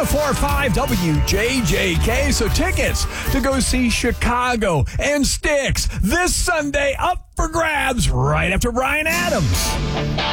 104.5 WJJK. So tickets to go see Chicago and Styx this Sunday up for grabs right after Bryan Adams.